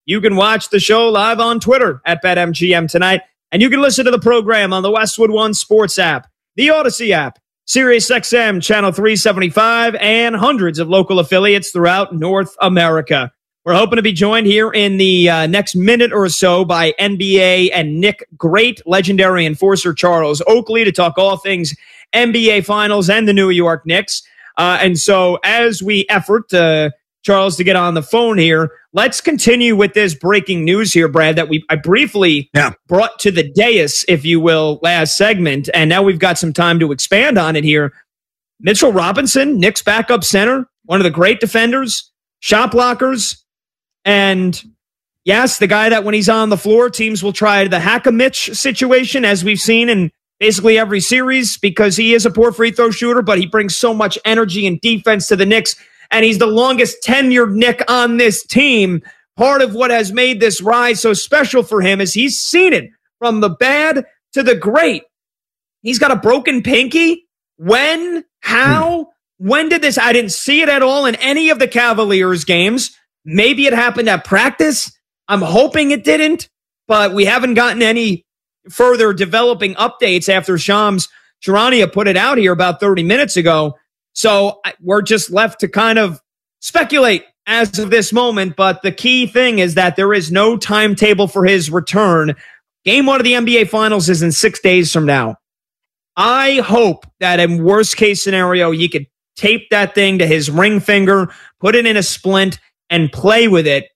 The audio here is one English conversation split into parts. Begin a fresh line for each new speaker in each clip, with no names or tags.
you can watch the show live on Twitter at BetMGM tonight. And you can listen to the program on the Westwood One Sports app, the Odyssey app, SiriusXM Channel 375, and hundreds of local affiliates throughout North America. We're hoping to be joined here in the next minute or so by NBA and Nick Great, legendary enforcer Charles Oakley, to talk all things NBA Finals and the New York Knicks. And so as we effort, Charles, to get on the phone here, let's continue with this breaking news here, Brad, that I briefly brought to the dais, if you will, last segment. And now we've got some time to expand on it here. Mitchell Robinson, Knicks backup center, one of the great defenders, shot blockers. And yes, the guy that when he's on the floor, teams will try the hack-a-Mitch situation, as we've seen in basically every series, because he is a poor free throw shooter, but he brings so much energy and defense to the Knicks. And he's the longest tenured Knick on this team. Part of what has made this rise so special for him is he's seen it from the bad to the great. He's got a broken pinky. When? How? When did this? I didn't see it at all in any of the Cavaliers games. Maybe it happened at practice. I'm hoping it didn't, but we haven't gotten any further developing updates after Shams Charania put it out here about 30 minutes ago. So we're just left to kind of speculate as of this moment. But the key thing is that there is no timetable for his return. Game 1 of the NBA Finals is in 6 days from now. I hope that in worst case scenario, you could tape that thing to his ring finger, put it in a splint, and play with it.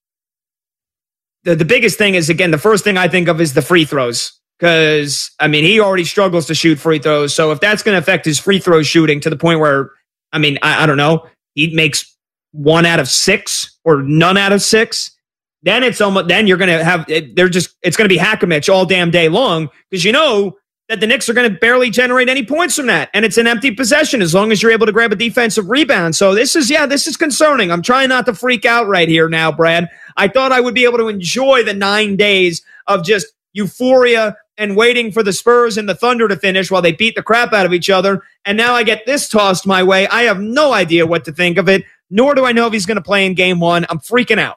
The biggest thing is, again, the first thing I think of is the free throws. Because, I mean, he already struggles to shoot free throws. So if that's going to affect his free throw shooting to the point where, I mean, I don't know, he makes 1 out of 6 or none out of 6, then it's almost, then you're going to have, it's going to be hack-a-Mitch all damn day long, because you know that the Knicks are going to barely generate any points from that. And it's an empty possession as long as you're able to grab a defensive rebound. So this is concerning. I'm trying not to freak out right here now, Brad. I thought I would be able to enjoy the 9 days of just euphoria and waiting for the Spurs and the Thunder to finish while they beat the crap out of each other. And now I get this tossed my way. I have no idea what to think of it, nor do I know if he's going to play in game 1. I'm freaking out.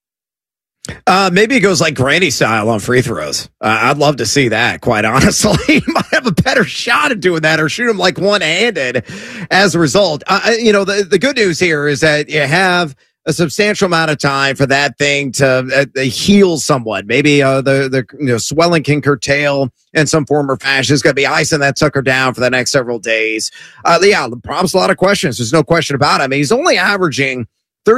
Maybe it goes like Granny style on free throws. I'd love to see that, quite honestly. He might have a better shot at doing that, or shoot him like one-handed as a result. The good news here is that you have a substantial amount of time for that thing to heal somewhat. Maybe the swelling can curtail in some form or fashion. It's going to be icing that sucker down for the next several days. The problem's a lot of questions. There's no question about it. I mean, he's only averaging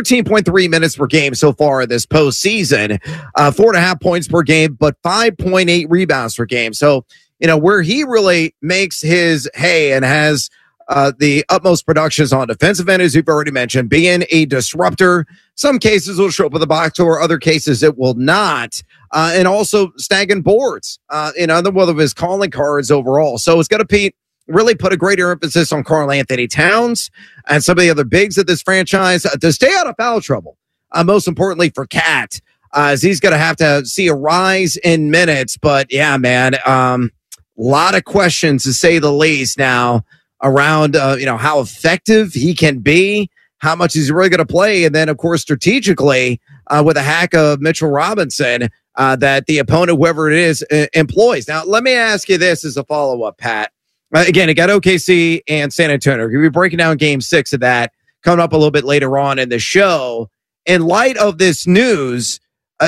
13.3 minutes per game so far this postseason, 4.5 points per game, but 5.8 rebounds per game. So, where he really makes his hay and has the utmost productions on defensive end, as you've already mentioned, being a disruptor. Some cases will show up with a box score, other cases it will not. And also snagging boards in other one of his calling cards overall. So it's going to really put a greater emphasis on Karl Anthony Towns and some of the other bigs of this franchise to stay out of foul trouble. Most importantly for Cat, as he's going to have to see a rise in minutes. But yeah, man, a lot of questions to say the least now around, how effective he can be, how much he's really going to play. And then, of course, strategically, with a hack of Mitchell Robinson, that the opponent, whoever it is, employs. Now, let me ask you this as a follow-up, Pat. Again, it got OKC and San Antonio. We're going to be breaking down game 6 of that coming up a little bit later on in the show. In light of this news,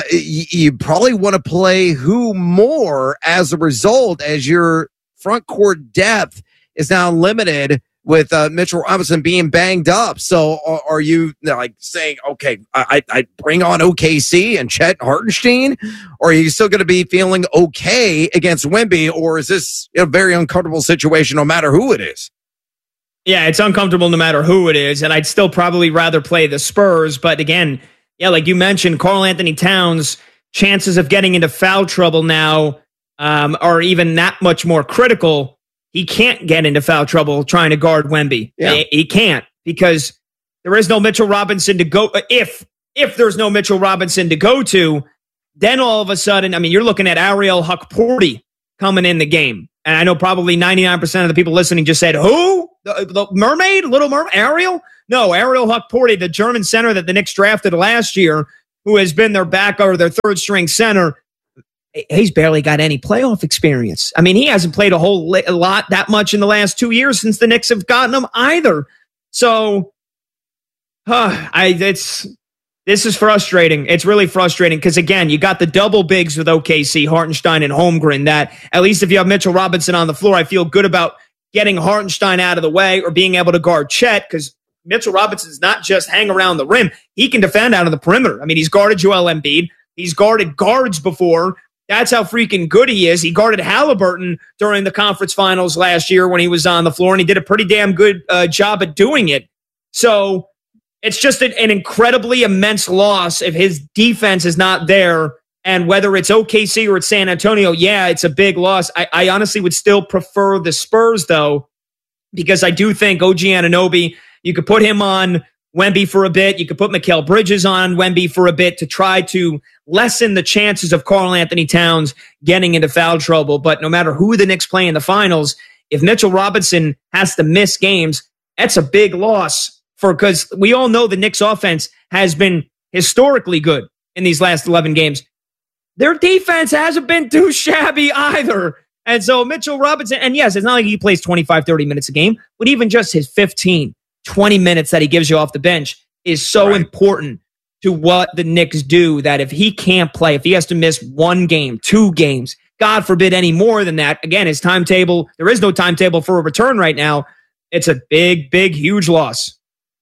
you probably want to play who more as a result, as your front court depth is now limited with Mitchell Robinson being banged up. So are you saying, okay, I bring on OKC and Chet Hartenstein, or are you still going to be feeling okay against Wemby, or is this a very uncomfortable situation no matter who it is?
Yeah, it's uncomfortable no matter who it is, and I'd still probably rather play the Spurs. But again, yeah, like you mentioned, Karl Anthony Towns' chances of getting into foul trouble now are even that much more critical. He can't get into foul trouble trying to guard Wemby. Yeah. He can't, because there is no Mitchell Robinson to go. If there's no Mitchell Robinson to go to, then all of a sudden, I mean, you're looking at Ariel Hukporti coming in the game. And I know probably 99% of the people listening just said, who? The mermaid? Little Mermaid? Ariel? No, Ariel Hukporti, the German center that the Knicks drafted last year, who has been their backup or their third string center, he's barely got any playoff experience. I mean, he hasn't played a lot that much in the last 2 years since the Knicks have gotten him either. So, this is frustrating. It's really frustrating because, again, you got the double bigs with OKC, Hartenstein and Holmgren, that at least if you have Mitchell Robinson on the floor, I feel good about getting Hartenstein out of the way or being able to guard Chet, because Mitchell Robinson's not just hang around the rim. He can defend out of the perimeter. I mean, he's guarded Joel Embiid. He's guarded guards before. That's how freaking good he is. He guarded Halliburton during the conference finals last year when he was on the floor, and he did a pretty damn good job at doing it. So it's just an incredibly immense loss if his defense is not there. And whether it's OKC or it's San Antonio, yeah, it's a big loss. I honestly would still prefer the Spurs, though, because I do think OG Anunoby, you could put him on Wemby for a bit. You could put Mikal Bridges on Wemby for a bit to try to lessen the chances of Karl Anthony Towns getting into foul trouble. But no matter who the Knicks play in the finals, if Mitchell Robinson has to miss games, that's a big loss, because we all know the Knicks offense has been historically good in these last 11 games. Their defense hasn't been too shabby either. And so Mitchell Robinson, and yes, it's not like he plays 25, 30 minutes a game, but even just his 15, 20 minutes that he gives you off the bench is so important to what the Knicks do, that if he can't play, if he has to miss 1 game, 2 games, God forbid any more than that, again, his timetable, there is no timetable for a return right now. It's a big, big, huge loss.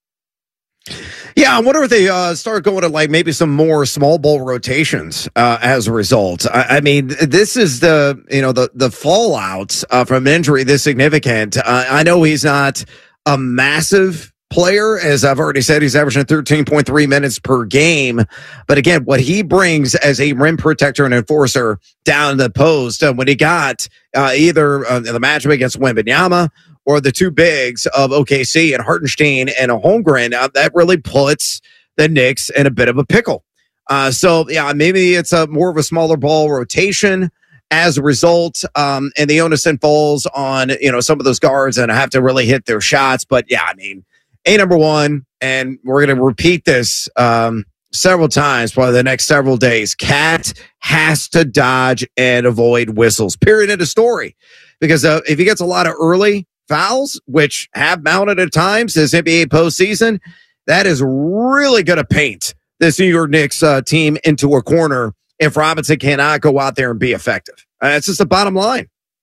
Yeah, I wonder if they start going to like maybe some more small ball rotations as a result. I mean, this is the fallout from an injury this significant. I know he's not a massive player, as I've already said. He's averaging 13.3 minutes per game. But again, what he brings as a rim protector and enforcer down the post, when he got either the matchup against Wembanyama or the 2 bigs of OKC and Hartenstein and Holmgren, that really puts the Knicks in a bit of a pickle. So, yeah, maybe it's more of a smaller ball rotation as a result, and the onus then falls on, some of those guards and have to really hit their shots. But, yeah, I mean, number one, and we're going to repeat this several times for the next several days, Cat has to dodge and avoid whistles, period, end of story. Because if he gets a lot of early fouls, which have mounted at times this NBA postseason, that is really going to paint this New York Knicks team into a corner if Robinson cannot go out there and be effective. That's just the bottom line.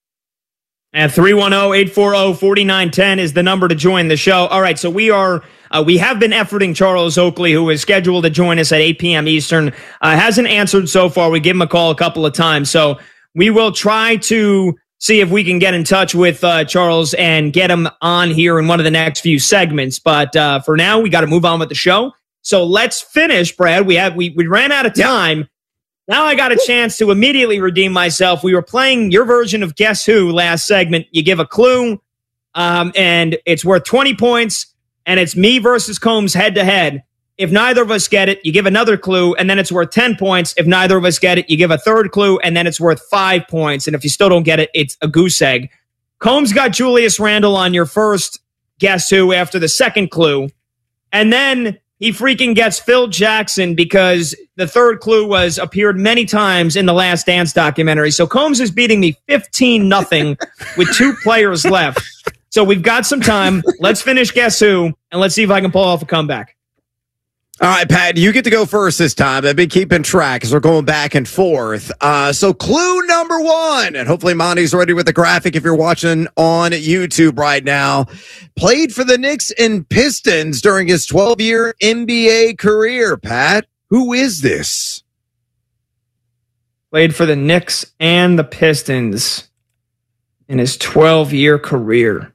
And 310-840-4910 is the number to join the show. All right, so we have been efforting Charles Oakley, who is scheduled to join us at 8 p.m. Eastern. Hasn't answered so far. We gave him a call a couple of times. So we will try to see if we can get in touch with Charles and get him on here in one of the next few segments. But for now, we got to move on with the show. So let's finish, Brad. We ran out of time. Yep. Now I got a chance to immediately redeem myself. We were playing your version of Guess Who last segment. You give a clue, and it's worth 20 points, and it's me versus Combs head-to-head. If neither of us get it, you give another clue, and then it's worth 10 points. If neither of us get it, you give a third clue, and then it's worth 5 points. And if you still don't get it, it's a goose egg. Combs got Julius Randle on your first Guess Who after the second clue, and then he freaking gets Phil Jackson because the third clue appeared many times in the Last Dance documentary. So Combs is beating me 15-0 with 2 players left. So we've got some time. Let's finish Guess Who, and let's see if I can pull off a comeback.
All right, Pat, you get to go first this time. I've been keeping track as we're going back and forth. So clue number 1, and hopefully Monty's ready with the graphic if you're watching on YouTube right now. Played for the Knicks and Pistons during his 12-year NBA career, Pat. Who is this?
Played for the Knicks and the Pistons in his 12-year career.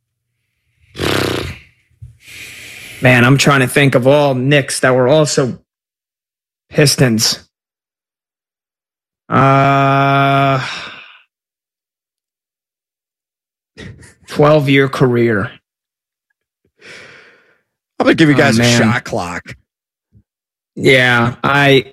Man, I'm trying to think of all Knicks that were also Pistons. 12-year career.
I'm going to give you guys a shot clock.
Yeah, I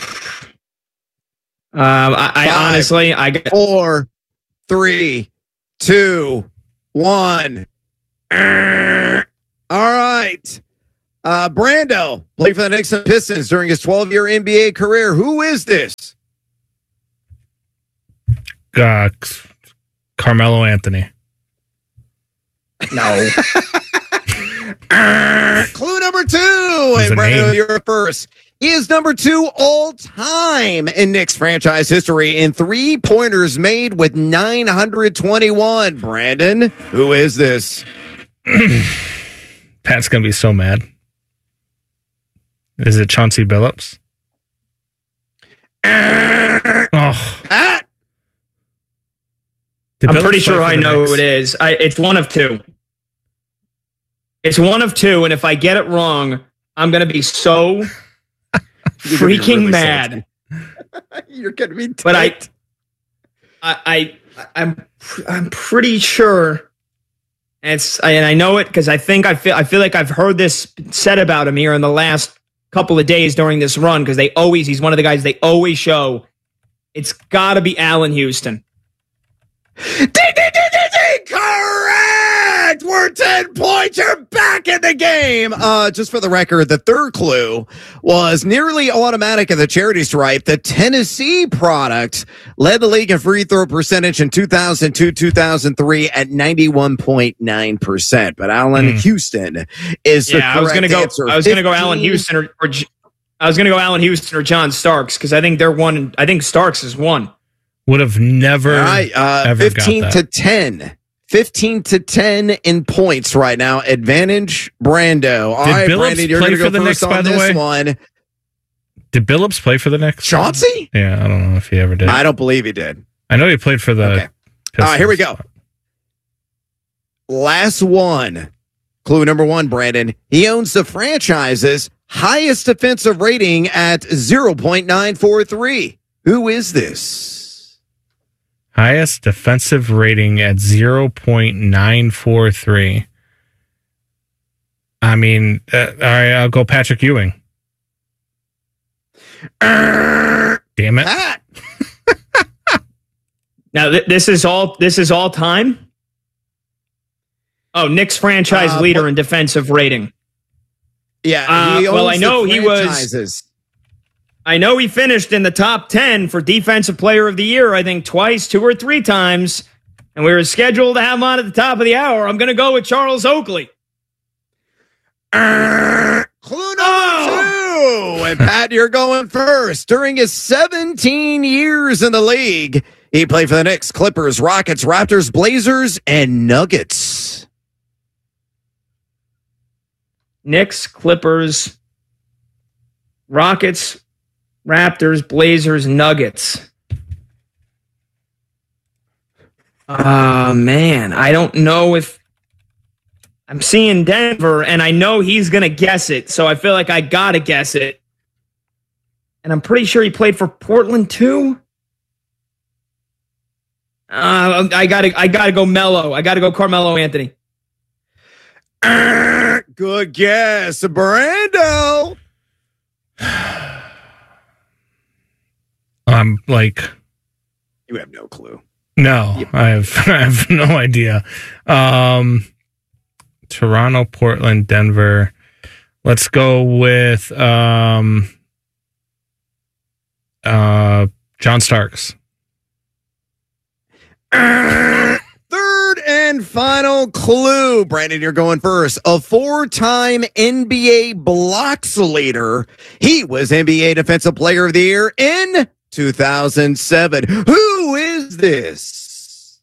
honestly, I get
4, 3, 2, 1. All right. Brando played for the Knicks and Pistons during his 12-year NBA career. Who is this?
Carmelo Anthony.
No.
Clue number 2. And Brando, you're first. He is number 2 all time in Knicks franchise history in 3-pointers made with 921. Brandon, who is this?
Pat's going to be so mad. Is it Chauncey Billups?
Pat?
I'm pretty sure I know who it is. It's one of two. It's one of two, and if I get it wrong, I'm going to be so freaking really mad.
You're going to be tight.
But I'm pretty sure, and I know it because I feel like I've heard this said about him here in the last couple of days during this run because he's one of the guys they always show. It's got to be Allen Houston.
Correct! We're 10 points. You're back in the game. Just for the record, the third clue was nearly automatic in the charity stripe. The Tennessee product led the league in free throw percentage in 2002-2003 at 91.9%. But Allen Houston is the correct answer.
I was going to go Allen Houston or I was going to go Allen Houston or John Starks because I think they're one. I think Starks is one.
Would have never ever
15
got
to 10. 15 to 10 in points right now. Advantage Brando. All right,
Billups
Brandon, you're going to go
the
first
Knicks, by
on
the
this
way?
one.
Did Billups play for the Knicks?
Chauncey?
Yeah, I don't know if he ever did.
I don't believe he did.
I know he played for the Pistons.
All right, here we go. Last one. Clue number 1, Brandon. He owns the franchise's highest defensive rating at 0.943. Who is this?
Highest defensive rating at 0.943. I mean, all right, I'll go Patrick Ewing. Damn it.
Pat.
Now this is all time. Oh, Knicks franchise leader in defensive rating.
Yeah.
I know he finished in the top 10 for Defensive Player of the Year, I think twice, 2 or 3 times. And we were scheduled to have him on at the top of the hour. I'm going to go with Charles Oakley.
Clue number 2. And Pat, you're going first. During his 17 years in the league, he played for the Knicks, Clippers, Rockets, Raptors, Blazers, and Nuggets.
Knicks, Clippers, Rockets, Raptors, Blazers, Nuggets. Man, I don't know if I'm seeing Denver, and I know he's going to guess it, so I feel like I got to guess it. And I'm pretty sure he played for Portland, too. I gotta go Melo. I gotta go Carmelo Anthony.
Good guess, Brando.
I'm like,
you have no clue.
No, I have no idea. Toronto, Portland, Denver. Let's go with John Starks.
Third and final clue. Brandon, you're going first. A 4-time NBA blocks leader. He was NBA Defensive Player of the Year in 2007. Who is this?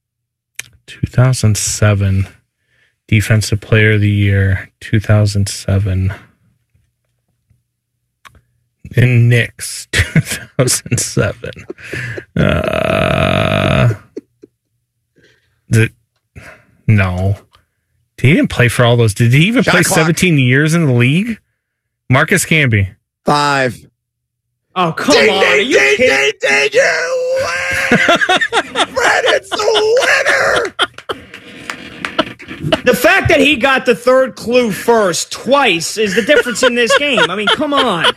2007. Defensive Player of the Year, 2007. In Knicks, 2007. No. He didn't play for all those. Did he even play 17 years in the league? Marcus Camby.
5.
Oh, come on. Are you kidding?
Did you win? Brandon's the winner.
The fact that he got the third clue first twice is the difference in this game. I mean, come on.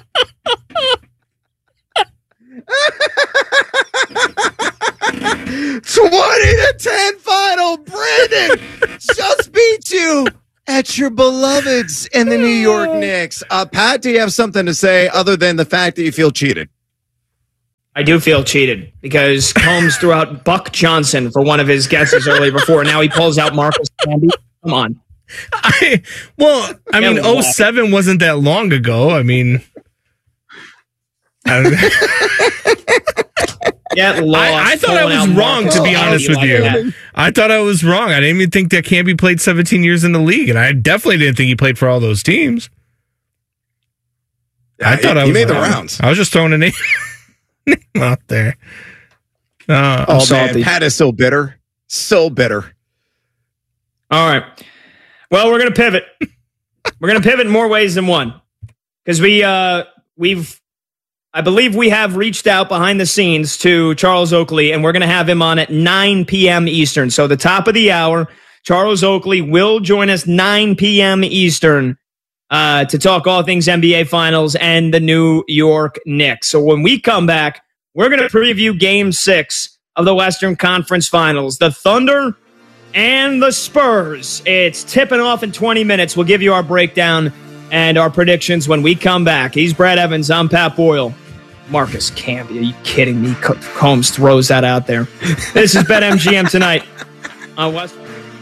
20-10 final. Brandon just beat you at Get your beloveds in the New York Knicks. Pat, do you have something to say other than the fact that you feel cheated?
I do feel cheated because Combs threw out Buck Johnson for one of his guesses earlier before. Now he pulls out Marcus Camby. Come on.
I mean, 07 wasn't that long ago. I mean, I thought I was wrong, to be honest with you. I thought I was wrong. I didn't even think that Camby played 17 years in the league, and I definitely didn't think he played for all those teams. I thought I
made the rounds.
I was just throwing a name out there.
Oh, man, Pat is so bitter. So bitter.
All right. Well, we're going to pivot. We're going to pivot in more ways than one. Because I believe we have reached out behind the scenes to Charles Oakley, and we're going to have him on at 9 p.m. Eastern. So the top of the hour, Charles Oakley will join us 9 p.m. Eastern to talk all things NBA Finals and the New York Knicks. So when we come back, we're going to preview Game 6 of the Western Conference Finals. The Thunder and the Spurs. It's tipping off in 20 minutes. We'll give you our breakdown and our predictions when we come back. He's Brad Evans. I'm Pat Boyle. Marcus Camby. Are you kidding me? Combs throws that out there. This is BetMGM tonight on West.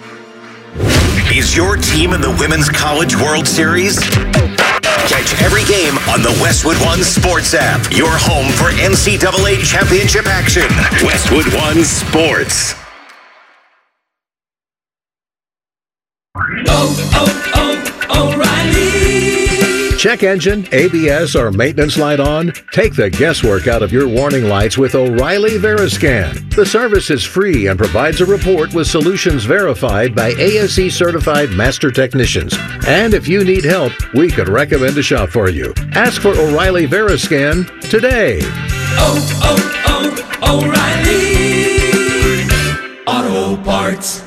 Is your team in the Women's College World Series? Catch every game on the Westwood One Sports app. Your home for NCAA championship action. Westwood One Sports.
O'Reilly. Check engine, ABS, or maintenance light on? Take the guesswork out of your warning lights with O'Reilly Veriscan. The service is free and provides a report with solutions verified by ASE certified master technicians. And if you need help, we could recommend a shop for you. Ask for O'Reilly Veriscan today.
O'Reilly Auto Parts.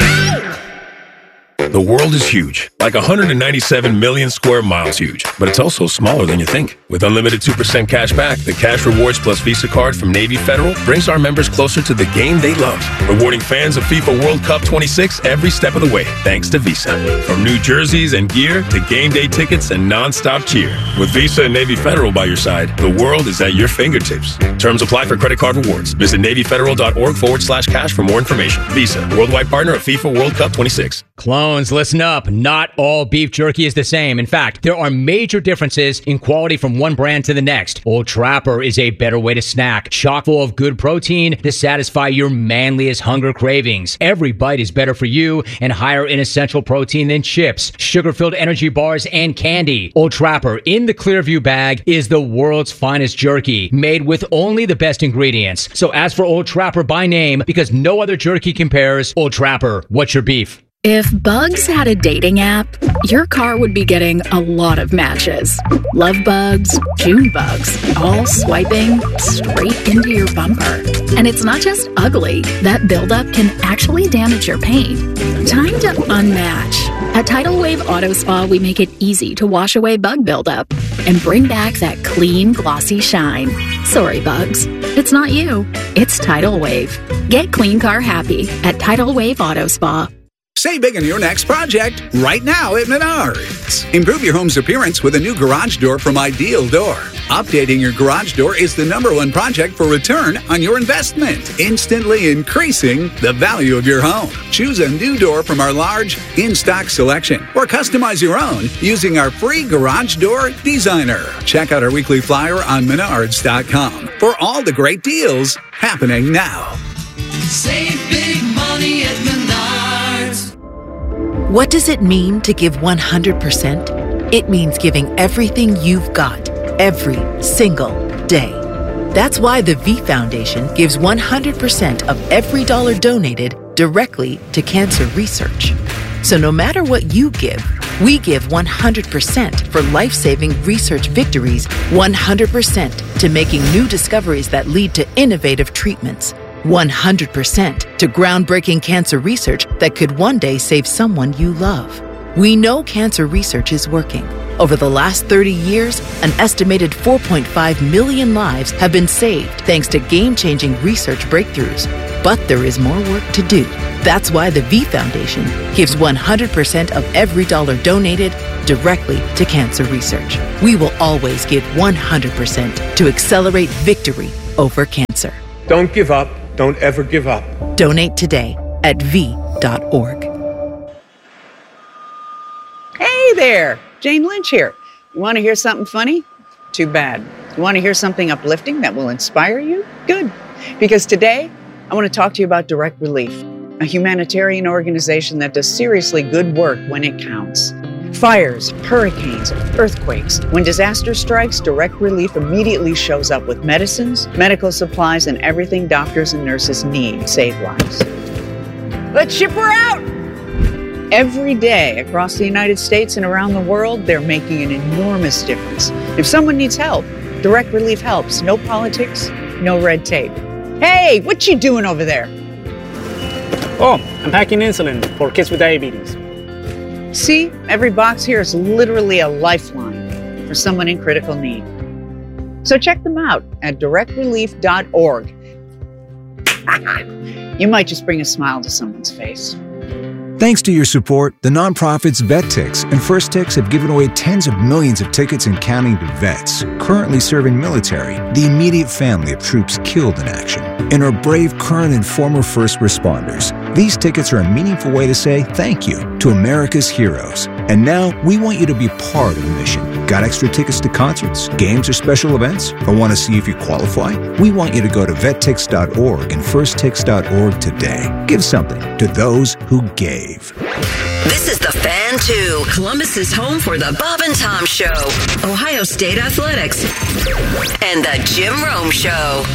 The world is huge, like 197 million square miles huge, but it's also smaller than you think. With unlimited 2% cash back, the Cash Rewards Plus Visa card from Navy Federal brings our members closer to the game they love, rewarding fans of FIFA World Cup 26 every step of the way, thanks to Visa. From new jerseys and gear to game day tickets and non-stop cheer. With Visa and Navy Federal by your side, the world is at your fingertips. Terms apply for credit card rewards. Visit NavyFederal.org/cash for more information. Visa, worldwide partner of FIFA World Cup 26.
Clones, listen up. Not all beef jerky is the same. In fact, there are major differences in quality from one brand to the next. Old Trapper is a better way to snack, chock full of good protein to satisfy your manliest hunger cravings. Every bite is better for you and higher in essential protein than chips, sugar-filled energy bars, and candy. Old Trapper in the Clearview bag is the world's finest jerky, made with only the best ingredients. So ask for Old Trapper by name because no other jerky compares. Old Trapper, what's your beef?
If Bugs had a dating app, your car would be getting a lot of matches. Love bugs, June bugs, all swiping straight into your bumper. And it's not just ugly. That buildup can actually damage your paint. Time to unmatch. At Tidal Wave Auto Spa, we make it easy to wash away bug buildup and bring back that clean, glossy shine. Sorry, bugs. It's not you. It's Tidal Wave. Get clean car happy at Tidal Wave Auto Spa.
Save big on your next project right now at Menards. Improve your home's appearance with a new garage door from Ideal Door. Updating your garage door is the #1 project for return on your investment, instantly increasing the value of your home. Choose a new door from our large in-stock selection or customize your own using our free garage door designer. Check out our weekly flyer on Menards.com for all the great deals happening now.
Save big money at Menards.
What does it mean to give 100%? It means giving everything you've got, every single day. That's why the V Foundation gives 100% of every dollar donated directly to cancer research. So no matter what you give, we give 100% for life-saving research victories, 100% to making new discoveries that lead to innovative treatments, 100% to groundbreaking cancer research that could one day save someone you love. We know cancer research is working. Over the last 30 years, an estimated 4.5 million lives have been saved thanks to game-changing research breakthroughs. But there is more work to do. That's why the V Foundation gives 100% of every dollar donated directly to cancer research. We will always give 100% to accelerate victory over cancer.
Don't give up. Don't ever give up.
Donate today at v.org.
Hey there, Jane Lynch here. You want to hear something funny? Too bad. You want to hear something uplifting that will inspire you? Good. Because today, I want to talk to you about Direct Relief, a humanitarian organization that does seriously good work when it counts. Fires, hurricanes, earthquakes. When disaster strikes, Direct Relief immediately shows up with medicines, medical supplies, and everything doctors and nurses need to save lives. Let's ship her out! Every day across the United States and around the world, they're making an enormous difference. If someone needs help, Direct Relief helps. No politics, no red tape. Hey, what you doing over there?
Oh, I'm packing insulin for kids with diabetes.
See, every box here is literally a lifeline for someone in critical need. So check them out at directrelief.org. You might just bring a smile to someone's face.
Thanks to your support, the nonprofits VetTix and First Tix have given away tens of millions of tickets and counting to vets currently serving military, the immediate family of troops killed in action, and our brave current and former first responders. These tickets are a meaningful way to say thank you to America's heroes. And now we want you to be part of the mission. Got extra tickets to concerts, games, or special events? Or want to see if you qualify? We want you to go to vettix.org and firsttix.org today. Give something to those who gave.
This is The Fan 2, Columbus's home for the Bob and Tom Show, Ohio State Athletics, and the Jim Rome Show.